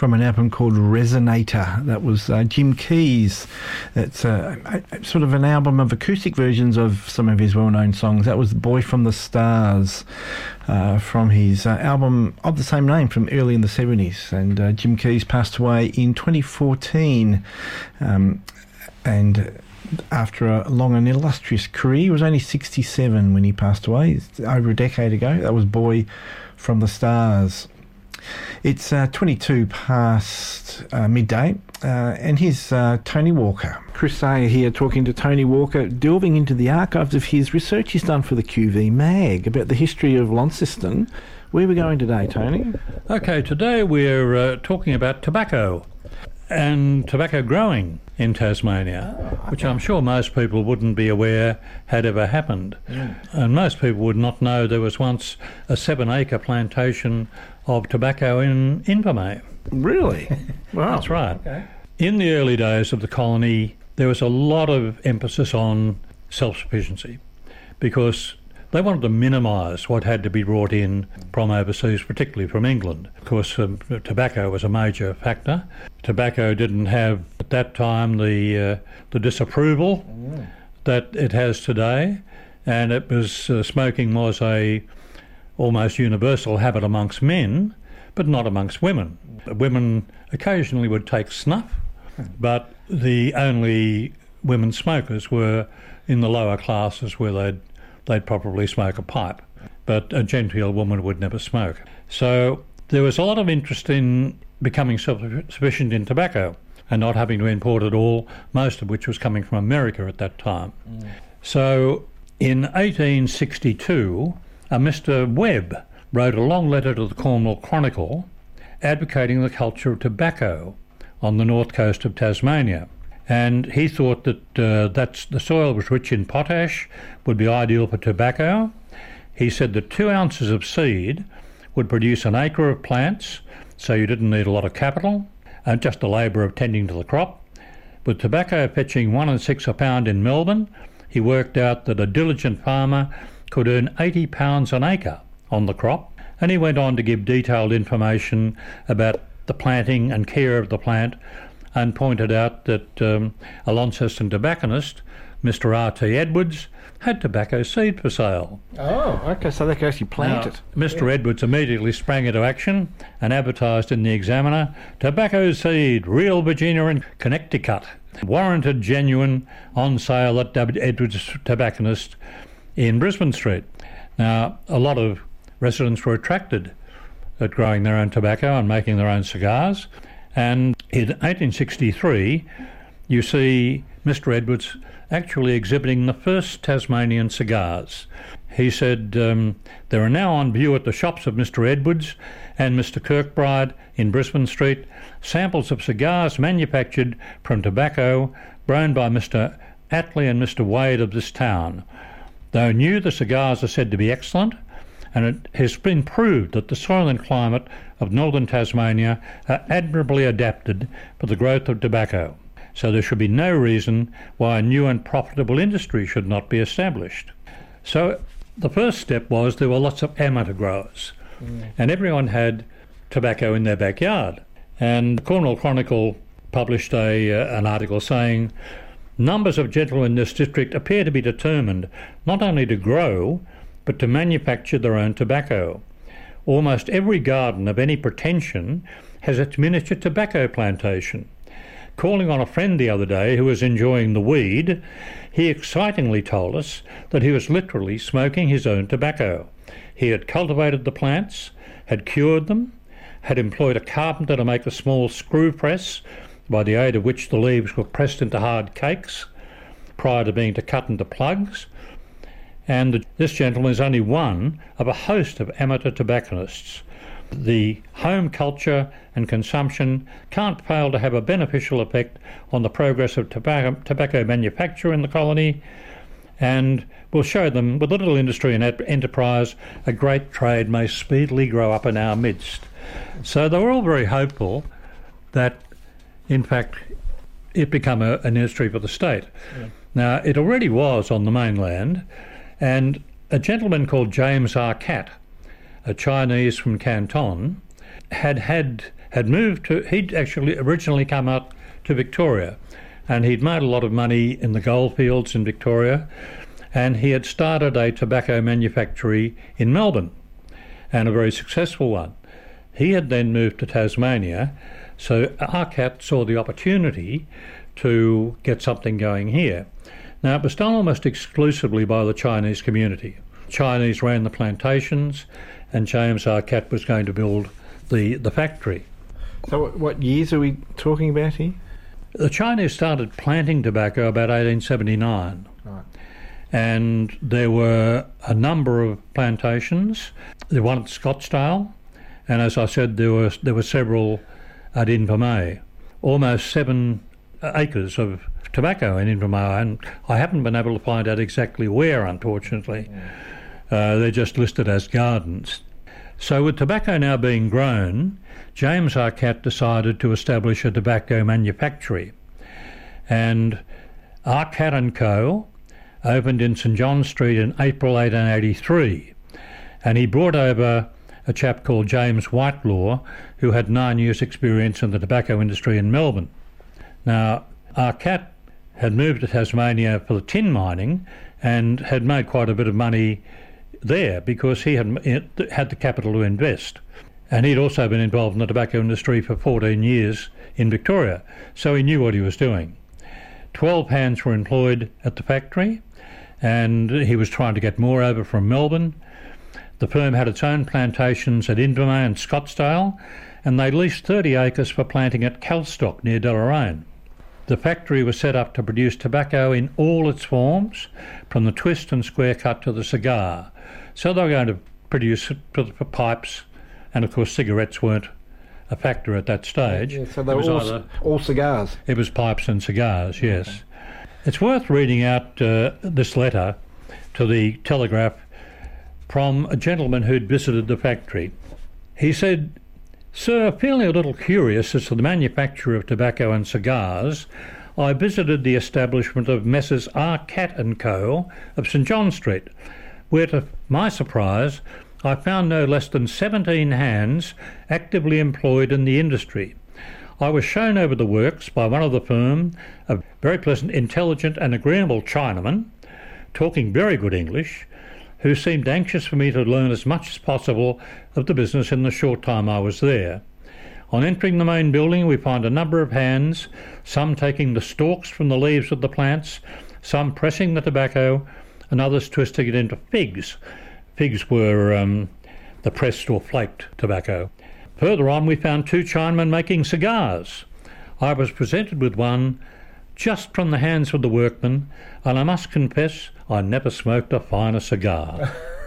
from an album called Resonator. That was Jim Keys. It's sort of an album of acoustic versions of some of his well-known songs. That was Boy from the Stars from his album of the same name from early in the 70s. And Jim Keys passed away in 2014. And after a long and illustrious career, he was only 67 when he passed away. It's over a decade ago. That was Boy from the Stars. It's 22 past midday, and here's Tony Walker. Chris Sayer here talking to Tony Walker, delving into the archives of his research he's done for the QV Mag about the history of Launceston. Where are we going today, Tony? Okay, today we're talking about tobacco and tobacco growing in Tasmania, which I'm sure most people wouldn't be aware had ever happened. And most people would not know there was once a 7-acre plantation of tobacco in Invermay. Really? Wow. That's right. Okay. In the early days of the colony, there was a lot of emphasis on self-sufficiency because they wanted to minimise what had to be brought in from overseas, particularly from England. Of course, tobacco was a major factor. Tobacco didn't have, at that time, the disapproval that it has today, and it was smoking was a almost universal habit amongst men, but not amongst women. Women occasionally would take snuff, but the only women smokers were in the lower classes where they'd probably smoke a pipe, but a genteel woman would never smoke. So there was a lot of interest in becoming self-sufficient in tobacco and not having to import it all, most of which was coming from America at that time. So in 1862, a Mr. Webb wrote a long letter to the Cornwall Chronicle advocating the culture of tobacco on the north coast of Tasmania. And he thought that the soil was rich in potash, would be ideal for tobacco. He said that 2 ounces of seed would produce an acre of plants, so you didn't need a lot of capital, and just the labour of tending to the crop. With tobacco fetching 1 6 a pound in Melbourne, he worked out that a diligent farmer could earn £80 an acre on the crop, and he went on to give detailed information about the planting and care of the plant, and pointed out that a Launceston tobacconist, Mr. R.T. Edwards, had tobacco seed for sale. Oh, okay, so they could actually plant it. Mr. Edwards immediately sprang into action and advertised in the Examiner, tobacco seed, real Virginia and Connecticut, warranted genuine, on sale at Edwards Tobacconist in Brisbane Street. Now, a lot of residents were attracted at growing their own tobacco and making their own cigars, and in 1863, you see Mr. Edwards actually exhibiting the first Tasmanian cigars. He said, there are now on view at the shops of Mr. Edwards and Mr. Kirkbride in Brisbane Street samples of cigars manufactured from tobacco grown by Mr. Attlee and Mr. Wade of this town. Though new, the cigars are said to be excellent, and it has been proved that the soil and climate of northern Tasmania are admirably adapted for the growth of tobacco, so there should be no reason why a new and profitable industry should not be established. So the first step was there were lots of amateur growers, and everyone had tobacco in their backyard. And the Cornwall Chronicle published an article saying, numbers of gentlemen in this district appear to be determined not only to grow, but to manufacture their own tobacco. Almost every garden of any pretension has its miniature tobacco plantation. Calling on a friend the other day who was enjoying the weed, he excitingly told us that he was literally smoking his own tobacco. He had cultivated the plants, had cured them, had employed a carpenter to make a small screw press by the aid of which the leaves were pressed into hard cakes prior to being cut into plugs, and this gentleman is only one of a host of amateur tobacconists. The home culture and consumption can't fail to have a beneficial effect on the progress of tobacco manufacture in the colony, and will show them, with a little industry and enterprise, a great trade may speedily grow up in our midst. So they were all very hopeful that, in fact, it become an industry for the state. Yeah. Now, it already was on the mainland, and a gentleman called James R. Catt, a Chinese from Canton, had moved to. He'd actually originally come up to Victoria, and he'd made a lot of money in the goldfields in Victoria, and he had started a tobacco manufactory in Melbourne, and a very successful one. He had then moved to Tasmania, so ARCAT saw the opportunity to get something going here. Now, it was done almost exclusively by the Chinese community. Chinese ran the plantations, and James ARCAT was going to build the factory. So what years are we talking about here? The Chinese started planting tobacco about 1879. Right. And there were a number of plantations. There one at Scottsdale, and as I said, there were several at Invermay. Almost 7 acres of tobacco in Invermay, and I haven't been able to find out exactly where, unfortunately. They're just listed as gardens. So with tobacco now being grown, James ARCAT decided to establish a tobacco manufactory. And ARCAT & Co. opened in St John Street in April 1883. And he brought over a chap called James Whitelaw, who had 9 years' experience in the tobacco industry in Melbourne. Now, ARCAT had moved to Tasmania for the tin mining and had made quite a bit of money there because he had the capital to invest. And he'd also been involved in the tobacco industry for 14 years in Victoria, so he knew what he was doing. 12 hands were employed at the factory, and he was trying to get more over from Melbourne. The firm had its own plantations at Invermay and Scottsdale, and they leased 30 acres for planting at Calstock near Deloraine. The factory was set up to produce tobacco in all its forms, from the twist and square cut to the cigar. So they were going to produce it for pipes, and of course cigarettes weren't a factor at that stage. Yeah, so they were all cigars. It was pipes and cigars, yes. Okay. It's worth reading out this letter to the Telegraph from a gentleman who'd visited the factory. He said, "Sir, feeling a little curious as to the manufacture of tobacco and cigars, I visited the establishment of Messrs. ARCAT & Co. of St John Street, where to my surprise I found no less than 17 hands actively employed in the industry. I was shown over the works by one of the firm, a very pleasant, intelligent and agreeable Chinaman, talking very good English, who seemed anxious for me to learn as much as possible of the business in the short time I was there. On entering the main building, we find a number of hands, some taking the stalks from the leaves of the plants, some pressing the tobacco, and others twisting it into figs. Figs were the pressed or flaked tobacco. Further on, we found 2 Chinamen making cigars. I was presented with one just from the hands of the workmen, and I must confess I never smoked a finer cigar.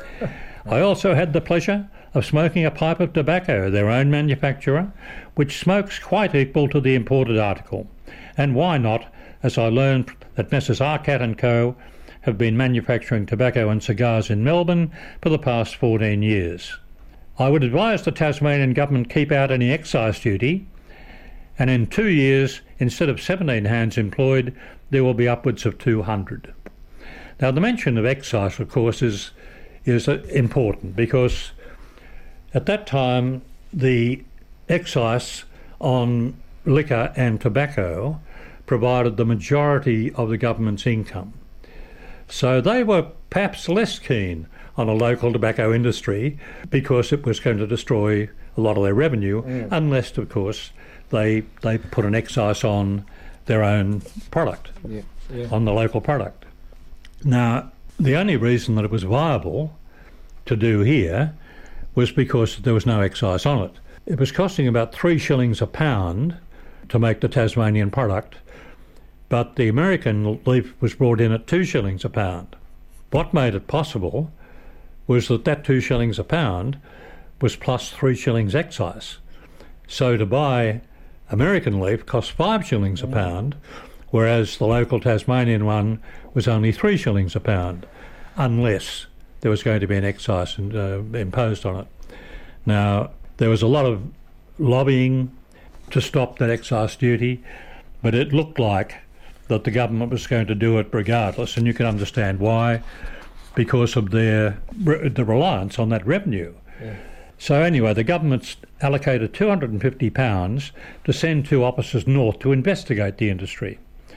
I also had the pleasure of smoking a pipe of tobacco, their own manufacturer, which smokes quite equal to the imported article. And why not, as I learned that Messrs. ARCAT & Co. have been manufacturing tobacco and cigars in Melbourne for the past 14 years. I would advise the Tasmanian government keep out any excise duty, and in 2 years, instead of 17 hands employed, there will be upwards of 200. Now, the mention of excise, of course, is important because at that time the excise on liquor and tobacco provided the majority of the government's income. So they were perhaps less keen on a local tobacco industry because it was going to destroy a lot of their revenue, unless, of course, they put an excise on their own product, on the local product. Now, the only reason that it was viable to do here was because there was no excise on it. It was costing about 3 shillings a pound to make the Tasmanian product, but the American leaf was brought in at 2 shillings a pound. What made it possible was that 2 shillings a pound was plus 3 shillings excise. So to buy American leaf cost 5 shillings a pound, whereas the local Tasmanian one was only 3 shillings a pound, unless there was going to be an excise imposed on it. Now, there was a lot of lobbying to stop that excise duty, but it looked like that the government was going to do it regardless, and you can understand why, because of the reliance on that revenue. So anyway, the government's allocated £250 to send 2 officers north to investigate the industry.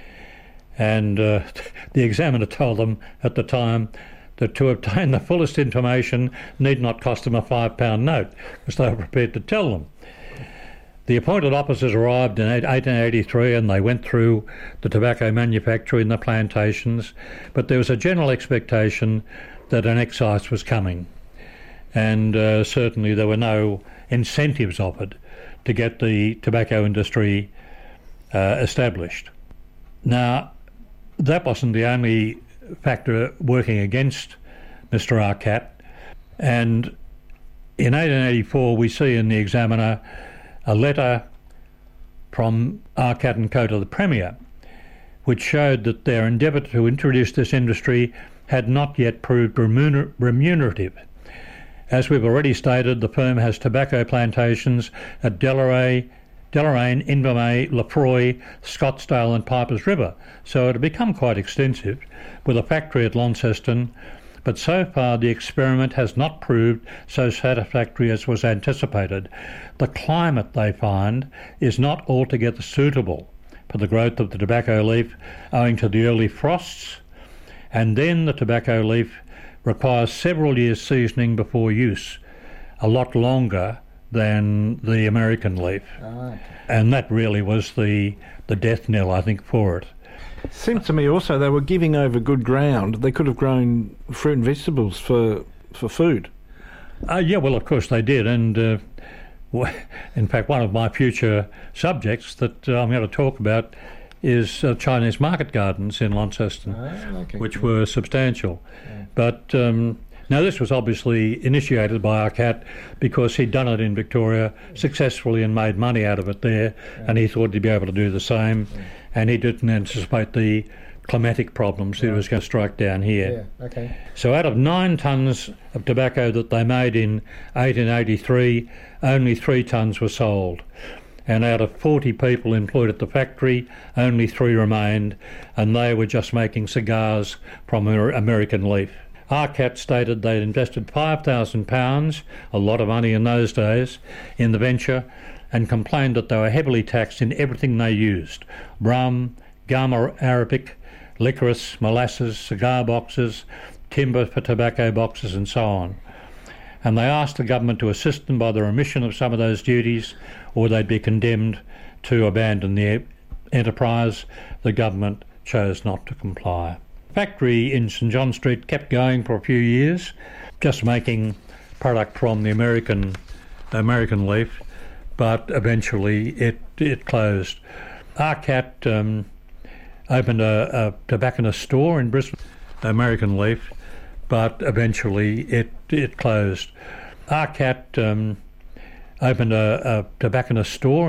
And the Examiner told them at the time that to obtain the fullest information need not cost them a £5 note, because they were prepared to tell them. The appointed officers arrived in 1883 and they went through the tobacco manufacture in the plantations, but there was a general expectation that an excise was coming. And certainly there were no incentives offered to get the tobacco industry established. Now, that wasn't the only factor working against Mr. Arkat, and in 1884 we see in the Examiner a letter from Arkat and Co to the Premier, which showed that their endeavour to introduce this industry had not yet proved remunerative. As we've already stated, the firm has tobacco plantations at Deloraine, Invermay, Lefroy, Scottsdale and Pipers River, so it had become quite extensive, with a factory at Launceston, but so far the experiment has not proved so satisfactory as was anticipated. The climate, they find, is not altogether suitable for the growth of the tobacco leaf owing to the early frosts, and then the tobacco leaf requires several years seasoning before use, a lot longer than the American leaf. Okay. And that really was the death knell, I think, for it. Seemed to me also they were giving over good ground. They could have grown fruit and vegetables for food. Yeah, well, of course they did. And in fact, one of my future subjects that I'm going to talk about is Chinese market gardens in Launceston, Okay. which were substantial. Yeah. But now this was obviously initiated by Arkat because he'd done it in Victoria successfully and made money out of it there, and he thought he'd be able to do the same, and he didn't anticipate the climatic problems that was going to strike down here. Yeah, okay. So out of 9 tonnes of tobacco that they made in 1883, only 3 tonnes were sold. And out of 40 people employed at the factory, only 3 remained, and they were just making cigars from American leaf. Arkat stated they'd invested £5,000, a lot of money in those days, in the venture, and complained that they were heavily taxed in everything they used: rum, gum arabic, licorice, molasses, cigar boxes, timber for tobacco boxes and so on. And they asked the government to assist them by the remission of some of those duties, or they'd be condemned to abandon the enterprise. The government chose not to comply. The factory in St John Street kept going for a few years, just making product from the American leaf, but eventually it closed. Arkat opened a tobacconist store in Brisbane, American leaf, but eventually it closed. Arkat opened a tobacconist store